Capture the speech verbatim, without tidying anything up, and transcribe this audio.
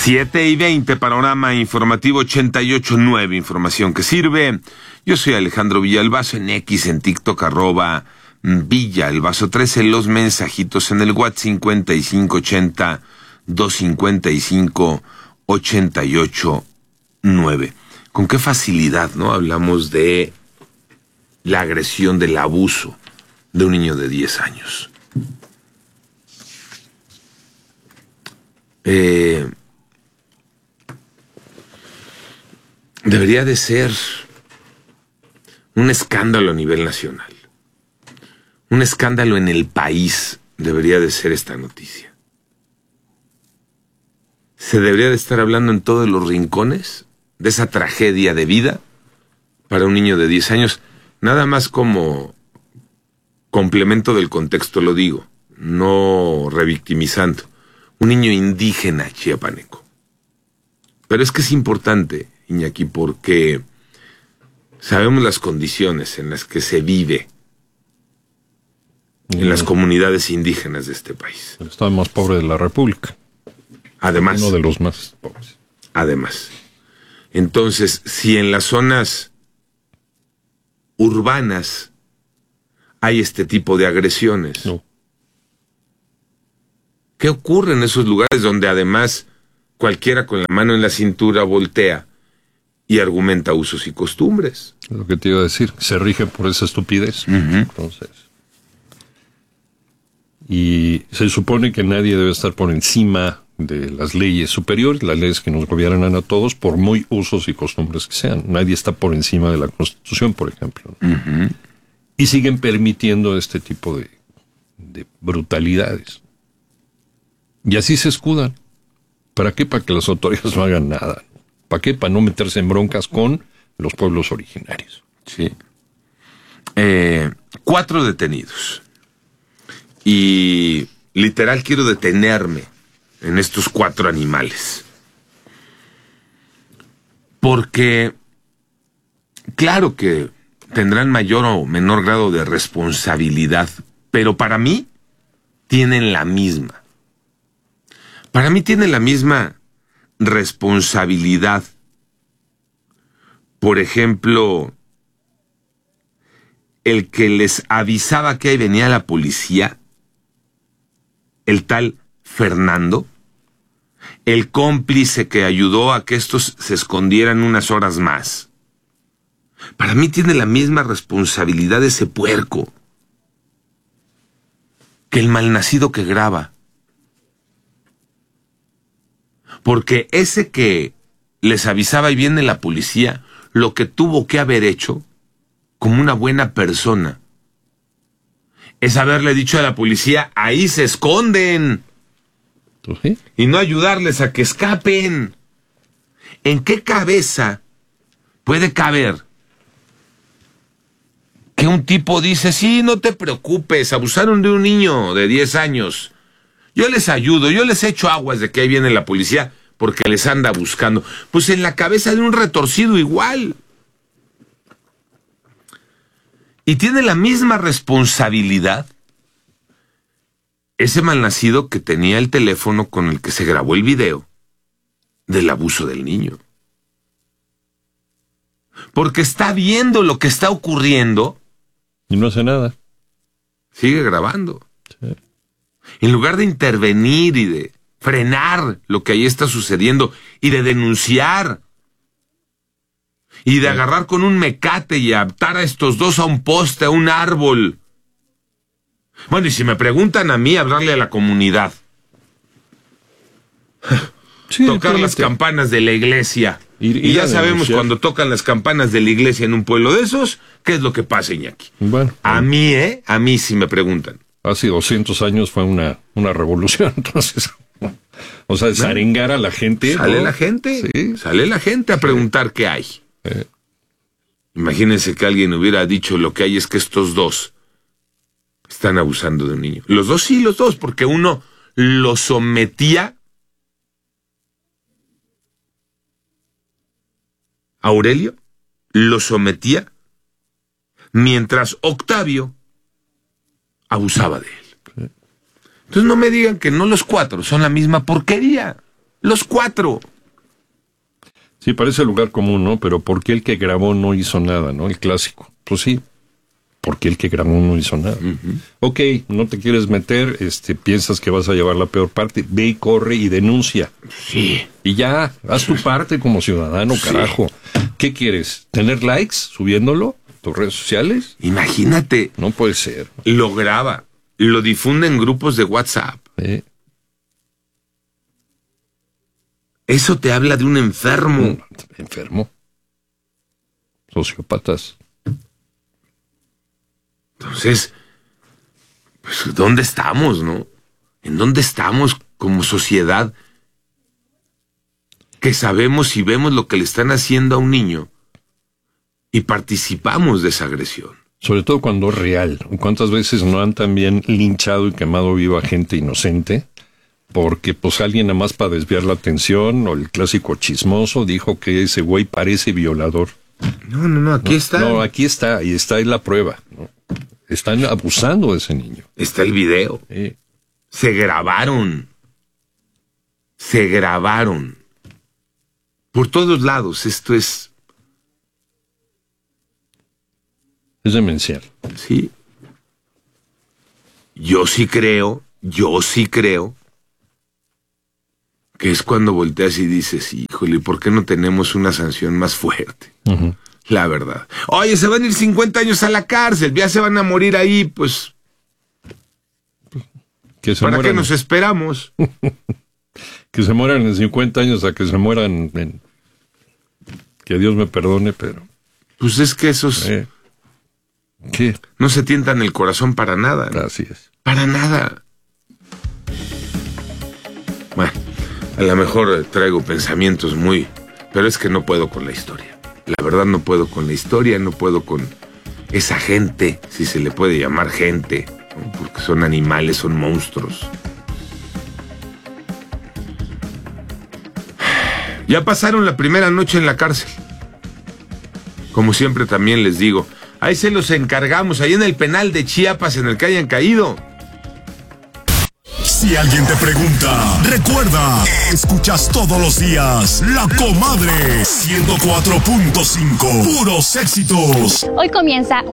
siete y veinte, panorama informativo ochenta y ocho punto nueve, información que sirve. Yo soy Alejandro Villalbazo, en X, en TikTok, arroba Villalbazo trece, los mensajitos en el WhatsApp cincuenta y cinco ochenta, doscientos cincuenta y cinco, ochenta y ocho nueve. Con qué facilidad, ¿no? Hablamos de la agresión, del abuso de un niño de diez años. Eh, debería de ser un escándalo a nivel nacional. Un escándalo en el país debería de ser esta noticia. Se debería de estar hablando en todos los rincones de esa tragedia de vida para un niño de diez años, nada más como complemento del contexto lo digo, no revictimizando. Un niño indígena chiapaneco. Pero es que es importante, Iñaki, porque sabemos las condiciones en las que se vive en las comunidades indígenas de este país. El estado más pobre de la República. Además. Uno de los más pobres. Además. Entonces, si en las zonas urbanas hay este tipo de agresiones, No. ¿qué ocurre en esos lugares donde además cualquiera con la mano en la cintura voltea y argumenta usos y costumbres? Lo que te iba a decir, se rige por esa estupidez. Uh-huh. Entonces. Y se supone que nadie debe estar por encima de las leyes superiores, las leyes que nos gobiernan a todos, por muy usos y costumbres que sean. Nadie está por encima de la Constitución, por ejemplo. Uh-huh. Y siguen permitiendo este tipo de, de brutalidades. Y así se escudan. ¿Para qué? Para que las autoridades no hagan nada. ¿Para qué? Para no meterse en broncas con los pueblos originarios. Sí. Eh, cuatro detenidos. Y literal quiero detenerme en estos cuatro animales. Porque, claro que tendrán mayor o menor grado de responsabilidad, pero para mí tienen la misma. Para mí tienen la misma responsabilidad. Por ejemplo, el que les avisaba que ahí venía la policía, el tal Fernando, el cómplice que ayudó a que estos se escondieran unas horas más. Para mí tiene la misma responsabilidad ese puerco que el malnacido que graba. Porque ese que les avisaba y viene la policía, lo que tuvo que haber hecho, como una buena persona, es haberle dicho a la policía, ahí se esconden. ¿Sí? Y no ayudarles a que escapen. ¿En qué cabeza puede caber que un tipo dice, sí, no te preocupes, abusaron de un niño de diez años, yo les ayudo, yo les echo aguas de que ahí viene la policía porque les anda buscando? Pues en la cabeza de un retorcido igual. Y tiene la misma responsabilidad ese malnacido que tenía el teléfono con el que se grabó el video del abuso del niño. Porque está viendo lo que está ocurriendo. Y no hace nada. Sigue grabando. Sí. En lugar de intervenir y de frenar lo que ahí está sucediendo y de denunciar y de agarrar con un mecate y atar a estos dos a un poste, a un árbol. Bueno, y si me preguntan a mí, hablarle a la comunidad. Sí, tocar fíjate. Las campanas de la iglesia. Ir, ir y ya sabemos denunciar. Cuando tocan las campanas de la iglesia en un pueblo de esos, ¿qué es lo que pasa, Iñaki? Bueno. A bueno. mí, ¿eh? A mí si me preguntan. Hace doscientos años fue una, una revolución, entonces... O sea, desarengar a la gente. Sale ¿no? la gente, sí. Sale la gente a preguntar sí. qué hay. Eh. Imagínense que alguien hubiera dicho lo que hay es que estos dos están abusando de un niño. Los dos sí, los dos, porque uno lo sometía a Aurelio, lo sometía, mientras Octavio abusaba de él. Sí. Entonces no me digan que no los cuatro son la misma porquería. Los cuatro. Sí, parece lugar común, ¿no? Pero ¿por qué el que grabó no hizo nada, no? El clásico. Pues sí, ¿por qué el que grabó no hizo nada? Uh-huh. Ok, no te quieres meter, este, piensas que vas a llevar la peor parte, ve y corre y denuncia. Sí. Y ya, haz tu parte como ciudadano, sí. Carajo. ¿Qué quieres? ¿Tener likes subiéndolo a tus redes sociales? Imagínate. No puede ser. Lo graba, lo difunde en grupos de WhatsApp. ¿Eh? Eso te habla de un enfermo. Enfermo. Sociópatas. Entonces, pues, ¿dónde estamos, no? ¿En dónde estamos como sociedad que sabemos y vemos lo que le están haciendo a un niño y participamos de esa agresión? Sobre todo cuando es real. ¿Cuántas veces no han también linchado y quemado viva gente inocente? Porque pues alguien nada más para desviar la atención, o el clásico chismoso dijo que ese güey parece violador. No, no, no, aquí no, está. No, aquí está, y está ahí la prueba, ¿no? Están abusando de ese niño. Está el video. Sí. Se grabaron. Se grabaron. Por todos lados, esto es... Es demencial. Sí. Yo sí creo, yo sí creo que es cuando volteas y dices, híjole, ¿por qué no tenemos una sanción más fuerte? Uh-huh. La verdad. Oye, se van a ir cincuenta años a la cárcel, ya se van a morir ahí, pues... Que se ¿Para mueran... qué nos esperamos? Que se mueran en cincuenta años a que se mueran en... Que Dios me perdone, pero... Pues es que esos... Eh. ¿Qué? No se tientan el corazón para nada, ¿no? Así es. Para nada. Bueno, a lo mejor traigo pensamientos muy... Pero es que no puedo con la historia. La verdad no puedo con la historia, no puedo con esa gente, si se le puede llamar gente, ¿no? Porque son animales, son monstruos. Ya pasaron la primera noche en la cárcel. Como siempre también les digo, ahí se los encargamos, ahí en el penal de Chiapas en el que hayan caído. Si alguien te pregunta, recuerda, escuchas todos los días La Comadre ciento cuatro punto cinco, puros éxitos. Hoy comienza